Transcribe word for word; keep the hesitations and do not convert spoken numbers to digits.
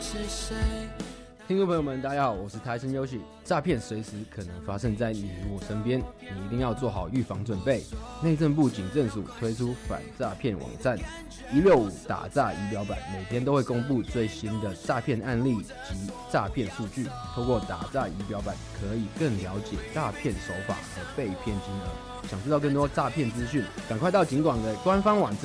听众朋友们，大家好，我是台生优喜。诈骗随时可能发生在你我身边，你一定要做好预防准备。内政部警政署推出反诈骗网站一六五打诈仪表板，每天都会公布最新的诈骗案例及诈骗数据。透过打诈仪表板，可以更了解诈骗手法和被骗金额。想知道更多诈骗资讯，赶快到警广的官方网站